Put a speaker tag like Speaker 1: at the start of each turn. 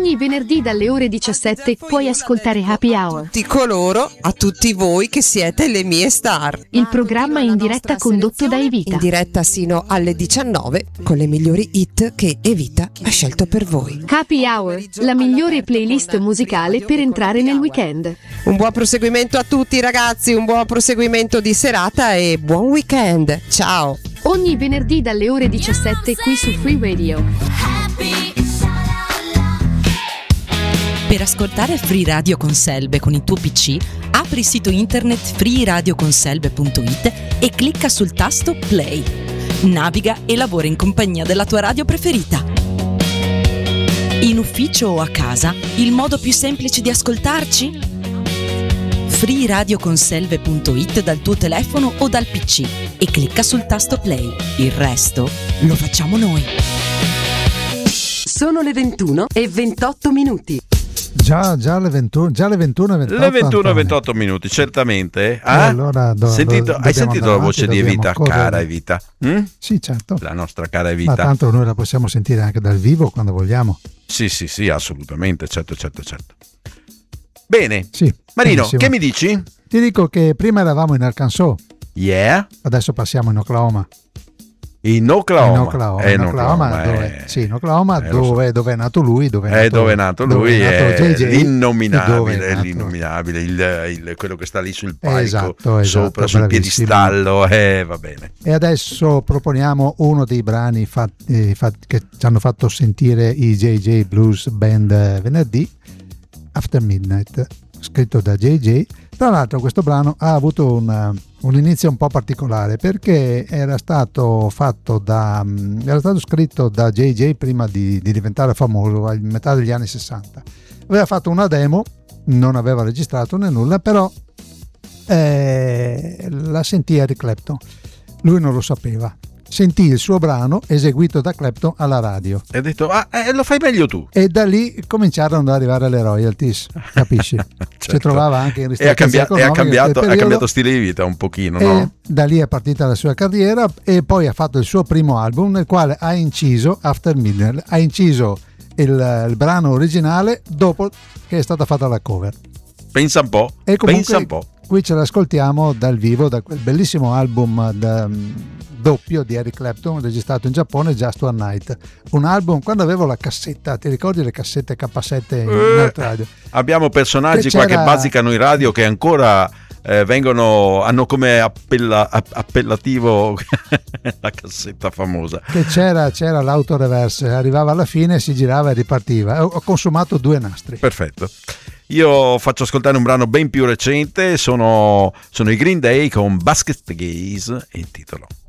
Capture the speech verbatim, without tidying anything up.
Speaker 1: Ogni venerdì dalle ore diciassette puoi ascoltare Happy Hour.
Speaker 2: A tutti coloro, a tutti voi che siete le mie star.
Speaker 1: Il programma in diretta condotto da Evita.
Speaker 2: In diretta sino alle diciannove con le migliori hit che Evita ha scelto per voi.
Speaker 1: Happy Hour, la migliore playlist musicale per entrare nel weekend.
Speaker 2: Un buon proseguimento a tutti ragazzi, un buon proseguimento di serata e buon weekend. Ciao.
Speaker 1: Ogni venerdì dalle ore diciassette qui su Free Radio.
Speaker 3: Per ascoltare Free Radio con Selbe con il tuo P C, apri il sito internet free radio con selbe punto it e clicca sul tasto Play. Naviga e lavora in compagnia della tua radio preferita. In ufficio o a casa, il modo più semplice di ascoltarci? free radio con selbe punto it dal tuo telefono o dal P C e clicca sul tasto Play. Il resto lo facciamo noi.
Speaker 4: Sono le ventuno e ventotto minuti.
Speaker 5: Già, già le ventuno, già le ventuno e ventotto.
Speaker 6: Le ventuno e ventotto minuti, certamente. Ah?
Speaker 5: Allora do,
Speaker 6: Sentito,
Speaker 5: do,
Speaker 6: hai sentito la voce
Speaker 5: avanti,
Speaker 6: di Evita,
Speaker 5: correre.
Speaker 6: cara Evita? Mm?
Speaker 5: Sì, certo.
Speaker 6: La nostra cara Evita.
Speaker 5: Ma tanto noi la possiamo sentire anche dal vivo quando vogliamo.
Speaker 6: Sì, sì, sì, assolutamente, certo, certo, certo. Bene.
Speaker 5: Sì,
Speaker 6: Marino,
Speaker 5: benissimo.
Speaker 6: che mi dici?
Speaker 5: Ti dico che prima eravamo in Arkansas.
Speaker 6: Yeah.
Speaker 5: Adesso passiamo in Oklahoma.
Speaker 6: In Oklahoma.
Speaker 5: In Oklahoma,
Speaker 6: eh,
Speaker 5: in
Speaker 6: in
Speaker 5: Oklahoma,
Speaker 6: Oklahoma,
Speaker 5: dove,
Speaker 6: eh,
Speaker 5: sì, in Oklahoma
Speaker 6: eh, lo
Speaker 5: dove,
Speaker 6: so.
Speaker 5: dove è nato lui, dove è nato,
Speaker 6: Eh, dove è nato lui,
Speaker 5: dove è nato
Speaker 6: è
Speaker 5: J J,
Speaker 6: l'innominabile,
Speaker 5: dove è
Speaker 6: è
Speaker 5: nato-
Speaker 6: l'innominabile, il, il- quello che sta lì sul palco,
Speaker 5: Esatto, esatto,
Speaker 6: sopra, sul
Speaker 5: bravissimo.
Speaker 6: piedistallo, eh, va bene.
Speaker 5: E adesso proponiamo uno dei brani fatti, fatti- che ci hanno fatto sentire i J J Blues Band eh, venerdì, After Midnight, scritto da J J. Tra l'altro questo brano ha avuto una- un inizio un po' particolare perché era stato fatto da era stato scritto da J J prima di, di diventare famoso a metà degli anni sessanta. Aveva fatto una demo, non aveva registrato né nulla, però eh, la sentì Eric Clapton. Lui non lo sapeva. Sentì il suo brano eseguito da Clapton alla radio.
Speaker 6: E ha detto, ah, eh, lo fai meglio tu.
Speaker 5: E da lì cominciarono ad arrivare le royalties, capisci? Si
Speaker 6: Certo.
Speaker 5: trovava anche in
Speaker 6: E ha,
Speaker 5: ristrettezza
Speaker 6: cambia- e ha
Speaker 5: economica in
Speaker 6: cambiato,
Speaker 5: quel
Speaker 6: ha
Speaker 5: periodo.
Speaker 6: cambiato stile di vita un pochino,
Speaker 5: E
Speaker 6: no?
Speaker 5: da lì è partita la sua carriera e poi ha fatto il suo primo album nel quale ha inciso After Midnight, ha inciso il, il brano originale dopo che è stata fatta la cover.
Speaker 6: Pensa un po',
Speaker 5: E comunque
Speaker 6: pensa un po'.
Speaker 5: qui ce l'ascoltiamo dal vivo da quel bellissimo album da, doppio di Eric Clapton registrato in Giappone, Just One Night, un album quando avevo la cassetta, ti ricordi le cassette K sette in
Speaker 6: Eh,
Speaker 5: radio?
Speaker 6: Abbiamo personaggi
Speaker 5: Che
Speaker 6: qua che
Speaker 5: c'era-
Speaker 6: basicano in radio che ancora eh, vengono, hanno come appella- app- appellativo la cassetta famosa.
Speaker 5: Che c'era, c'era l'autoreverse, arrivava alla fine, si girava e ripartiva. Ho ho consumato due nastri.
Speaker 6: Perfetto. Io faccio ascoltare un brano ben più recente, sono, sono i Green Day con Basket Case e il titolo